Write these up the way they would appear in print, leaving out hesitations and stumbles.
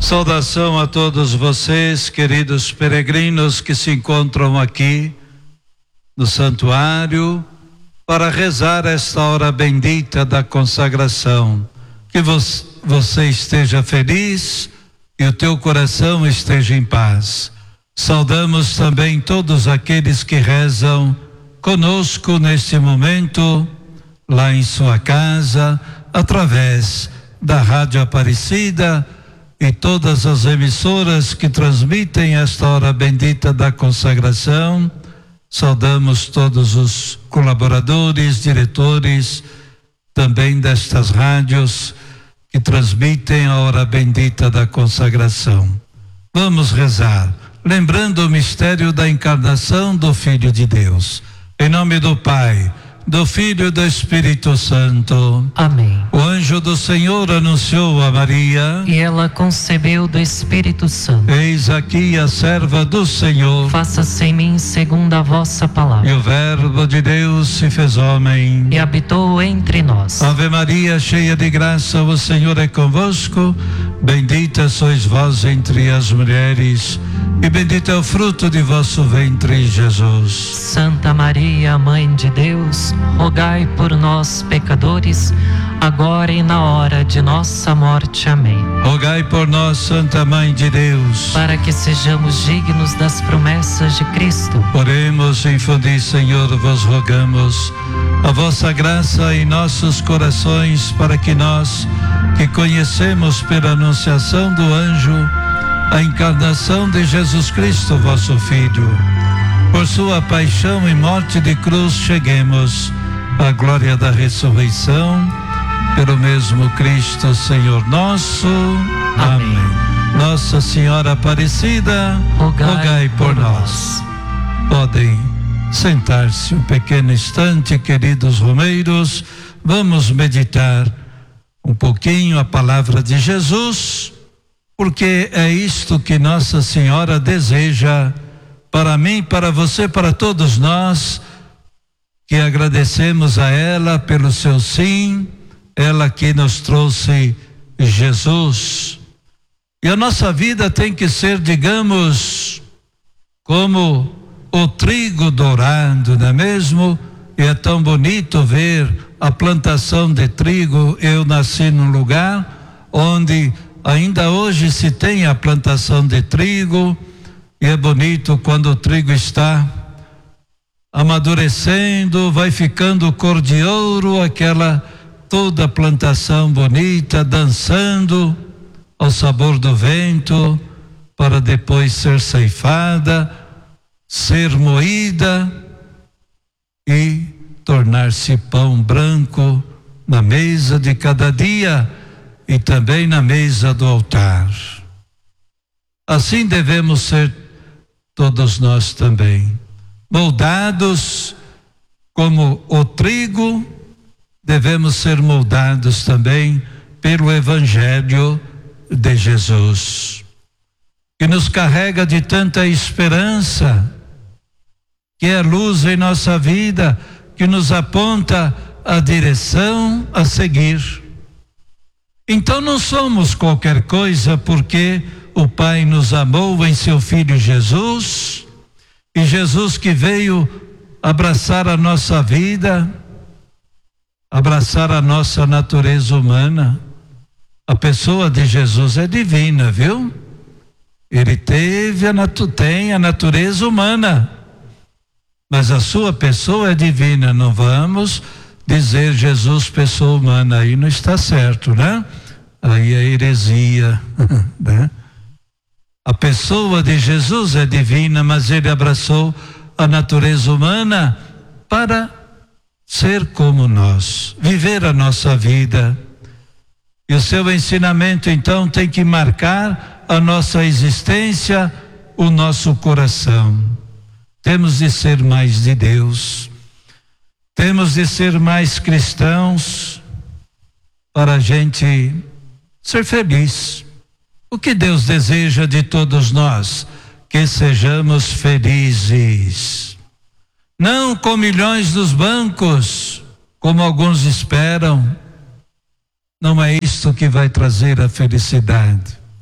Saudação a todos vocês, queridos peregrinos que se encontram aqui no santuário para rezar esta hora bendita da consagração. Que você esteja feliz e o teu coração esteja em paz. Saudamos também todos aqueles que rezam conosco neste momento, lá em sua casa, através da Rádio Aparecida e todas as emissoras que transmitem esta hora bendita da consagração. Saudamos todos os colaboradores, diretores também destas rádios que transmitem a hora bendita da consagração. Vamos rezar, lembrando o mistério da encarnação do Filho de Deus. Em nome do Pai, do Filho e do Espírito Santo. Amém. O anjo do Senhor anunciou a Maria, e ela concebeu do Espírito Santo. Eis aqui a serva do Senhor. Faça-se em mim segundo a vossa palavra. E o Verbo de Deus se fez homem e habitou entre nós. Ave Maria, cheia de graça, o Senhor é convosco. Bendita sois vós entre as mulheres, e bendito é o fruto de vosso ventre, Jesus. Santa Maria, Mãe de Deus, rogai por nós, pecadores, agora e na hora de nossa morte. Amém. Rogai por nós, Santa Mãe de Deus, para que sejamos dignos das promessas de Cristo. Oremos, infundi, Senhor, vos rogamos a vossa graça em nossos corações, para que nós, que conhecemos pela anunciação do anjo a encarnação de Jesus Cristo, vosso Filho, por sua paixão e morte de cruz, cheguemos à glória da ressurreição, pelo mesmo Cristo, Senhor nosso. Amém. Nossa Senhora Aparecida, rogai por nós. Podem sentar-se um pequeno instante, queridos romeiros. Vamos meditar um pouquinho a palavra de Jesus, porque é isto que Nossa Senhora deseja para mim, para você, para todos nós, que agradecemos a ela pelo seu sim, ela que nos trouxe Jesus. E a nossa vida tem que ser, digamos, como o trigo dourado, não é mesmo? E é tão bonito ver a plantação de trigo. Eu nasci num lugar onde ainda hoje se tem a plantação de trigo, e é bonito quando o trigo está amadurecendo, vai ficando cor de ouro, aquela toda a plantação bonita, dançando ao sabor do vento, para depois ser ceifada, ser moída e tornar-se pão branco na mesa de cada dia e também na mesa do altar. Assim devemos ser todos nós também, moldados como o trigo, devemos ser moldados também pelo Evangelho de Jesus, que nos carrega de tanta esperança, que é luz em nossa vida, que nos aponta a direção a seguir. Então não somos qualquer coisa, porque o Pai nos amou em seu Filho Jesus, e Jesus que veio abraçar a nossa vida, abraçar a nossa natureza humana. A pessoa de Jesus é divina, viu? Ele tem a natureza humana, mas a sua pessoa é divina. Não vamos dizer Jesus pessoa humana, aí não está certo, né? Aí é heresia, né? A pessoa de Jesus é divina, mas ele abraçou a natureza humana para ser como nós, viver a nossa vida. E o seu ensinamento então tem que marcar a nossa existência, o nosso coração. Temos de ser mais de Deus, temos de ser mais cristãos, para a gente ser feliz. O que Deus deseja de todos nós? Que sejamos felizes. Não com milhões nos bancos, como alguns esperam. Não é isto que vai trazer a felicidade.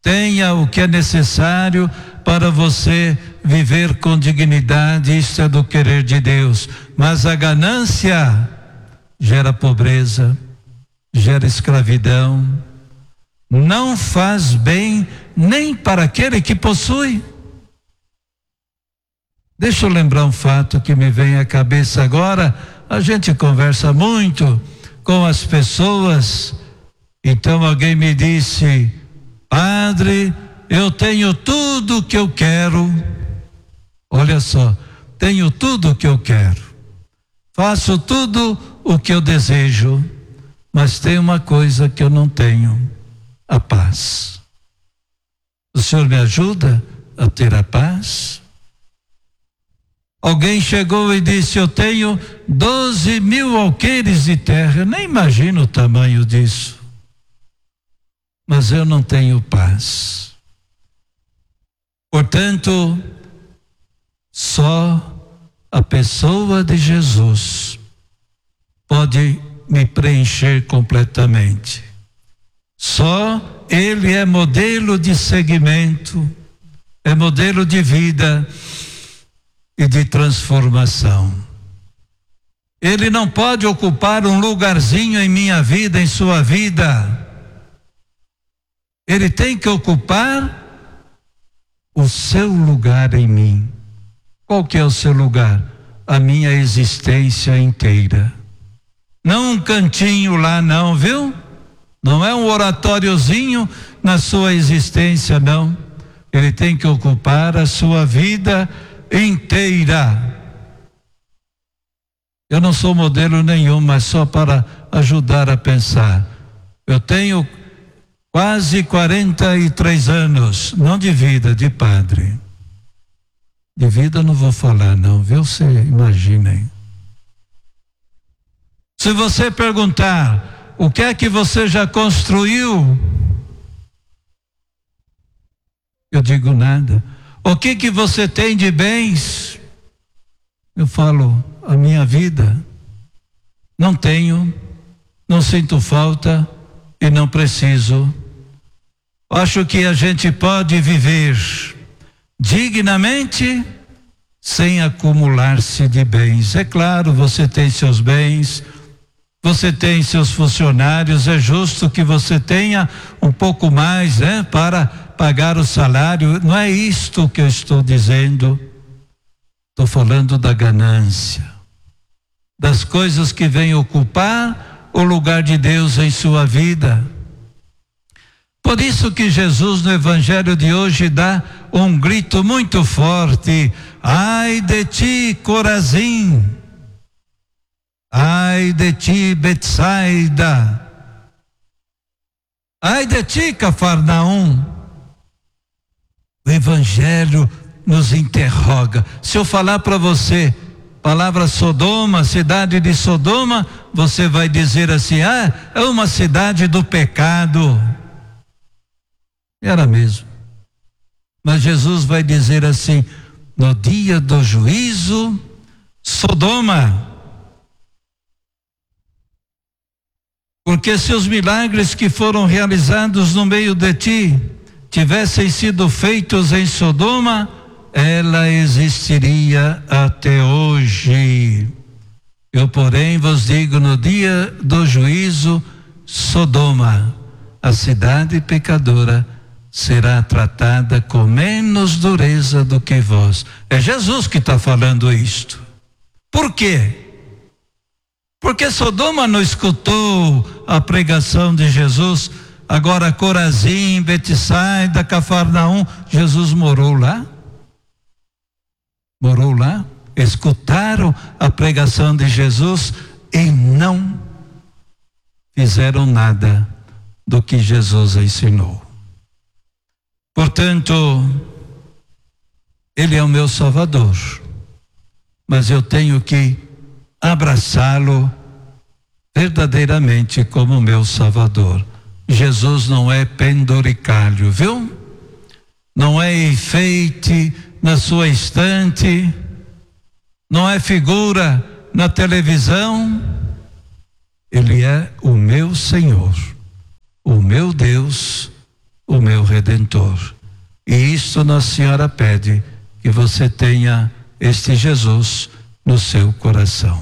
Tenha o que é necessário para você viver com dignidade, isso é do querer de Deus. Mas a ganância gera pobreza, gera escravidão, não faz bem nem para aquele que possui. Deixa eu lembrar um fato que me vem à cabeça agora. A gente conversa muito com as pessoas, então alguém me disse: padre, eu tenho tudo o que eu quero. Olha só, tenho tudo o que eu quero, faço tudo o que eu desejo, mas tem uma coisa que eu não tenho: a paz. O Senhor me ajuda a ter a paz? Alguém chegou e disse: eu tenho 12.000 alqueires de terra. Eu nem imagino o tamanho disso, mas eu não tenho paz. Portanto, só a pessoa de Jesus pode me preencher completamente. Só Ele é modelo de seguimento, é modelo de vida e de transformação. Ele não pode ocupar um lugarzinho em minha vida, em sua vida. Ele tem que ocupar o seu lugar em mim. Qual que é o seu lugar? A minha existência inteira. Não um cantinho lá não, viu? Não é um oratóriozinho na sua existência, não. Ele tem que ocupar a sua vida inteira. Eu não sou modelo nenhum, mas só para ajudar a pensar. Eu tenho quase 43 anos, não de vida, de padre. De vida não vou falar não, viu? Você imaginem. Se você perguntar o que é que você já construiu, eu digo nada. O que que você tem de bens? Eu falo, a minha vida. Não tenho, não sinto falta e não preciso. Acho que a gente pode viver dignamente sem acumular-se de bens. É claro, você tem seus bens, você tem seus funcionários, é justo que você tenha um pouco mais, né, para pagar o salário. Não é isto que eu estou dizendo. Estou falando da ganância, das coisas que vêm ocupar o lugar de Deus em sua vida. Por isso que Jesus no evangelho de hoje dá um grito muito forte: ai de ti, Corazim! Ai de ti, Betsaida! Ai de ti, Cafarnaum! O evangelho nos interroga. Se eu falar para você palavra Sodoma, cidade de Sodoma, você vai dizer assim: ah, é uma cidade do pecado. Era mesmo. Mas Jesus vai dizer assim: no dia do juízo, Sodoma. Porque se os milagres que foram realizados no meio de ti tivessem sido feitos em Sodoma, ela existiria até hoje. Eu, porém, vos digo, no dia do juízo, Sodoma, a cidade pecadora, será tratada com menos dureza do que vós. É Jesus que está falando isto. Por quê? Porque Sodoma não escutou a pregação de Jesus. Agora Corazim, Betsaida, Cafarnaum, Jesus morou lá. Morou lá, escutaram a pregação de Jesus e não fizeram nada do que Jesus ensinou. Portanto, Ele é o meu Salvador, mas eu tenho que abraçá-lo verdadeiramente como meu Salvador. Jesus não é penduricalho, viu? Não é enfeite na sua estante, não é figura na televisão. Ele é o meu Senhor, o meu Deus, o meu Redentor. E isto Nossa Senhora pede, que você tenha este Jesus no seu coração.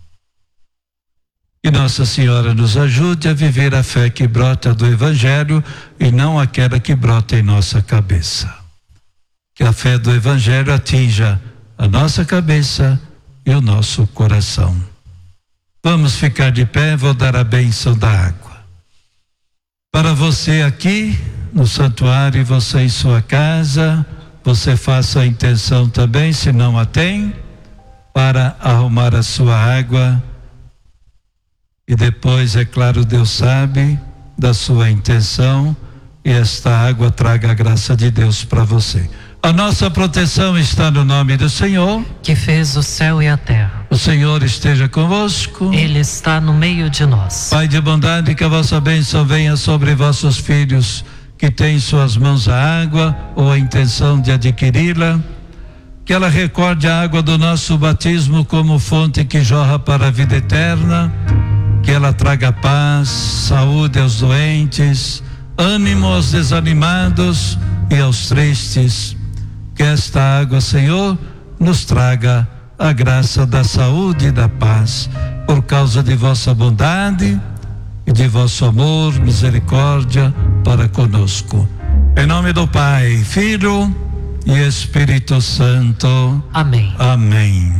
E Nossa Senhora nos ajude a viver a fé que brota do Evangelho e não aquela que brota em nossa cabeça. Que a fé do Evangelho atinja a nossa cabeça e o nosso coração. Vamos ficar de pé, vou dar a bênção da água. Para você aqui no santuário e você em sua casa, você faça a intenção também, se não a tem, para arrumar a sua água. E depois, é claro, Deus sabe da sua intenção e esta água traga a graça de Deus para você. A nossa proteção está no nome do Senhor, que fez o céu e a terra. O Senhor esteja convosco. Ele está no meio de nós. Pai de bondade, que a vossa bênção venha sobre vossos filhos, que têm em suas mãos a água ou a intenção de adquiri-la. Que ela recorde a água do nosso batismo como fonte que jorra para a vida eterna. Que ela traga paz, saúde aos doentes, ânimo aos desanimados e aos tristes. Que esta água, Senhor, nos traga a graça da saúde e da paz, por causa de vossa bondade e de vosso amor, misericórdia para conosco. Em nome do Pai, Filho e Espírito Santo. Amém. Amém.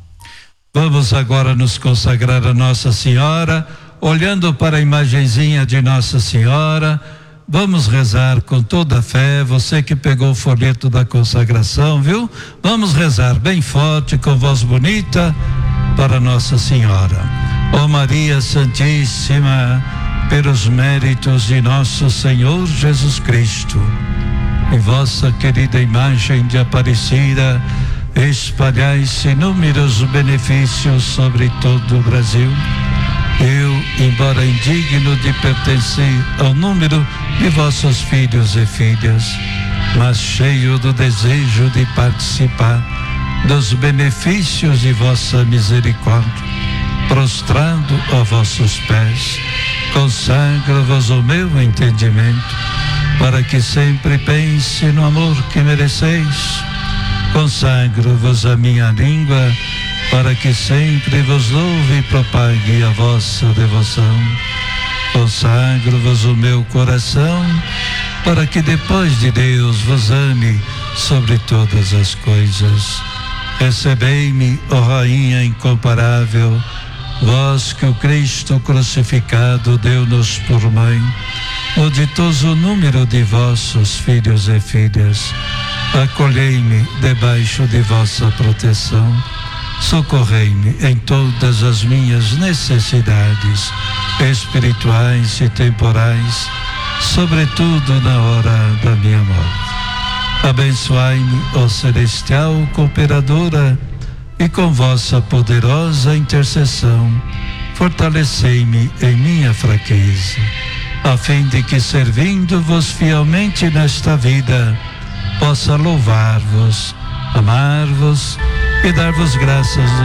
Vamos agora nos consagrar a Nossa Senhora, olhando para a imagenzinha de Nossa Senhora. Vamos rezar com toda a fé, você que pegou o folheto da consagração, viu? Vamos rezar bem forte, com voz bonita, para Nossa Senhora. Ó Maria Santíssima, pelos méritos de nosso Senhor Jesus Cristo, em vossa querida imagem de Aparecida, espalhai-se inúmeros benefícios sobre todo o Brasil. Eu, embora indigno de pertencer ao número de vossos filhos e filhas, mas cheio do desejo de participar dos benefícios de vossa misericórdia, prostrado a vossos pés, consagro-vos o meu entendimento, para que sempre pense no amor que mereceis. Consagro-vos a minha língua, para que sempre vos louve e propague a vossa devoção. Consagro-vos o meu coração, para que depois de Deus vos ame sobre todas as coisas. Recebei-me, ó Rainha incomparável, vós que o Cristo crucificado deu-nos por mãe, o ditoso número de vossos filhos e filhas. Acolhei-me debaixo de vossa proteção. Socorrei-me em todas as minhas necessidades espirituais e temporais, sobretudo na hora da minha morte. Abençoai-me, ó celestial cooperadora, e com vossa poderosa intercessão fortalecei-me em minha fraqueza, a fim de que, servindo-vos fielmente nesta vida, possa louvar-vos, amar-vos e dar-vos graças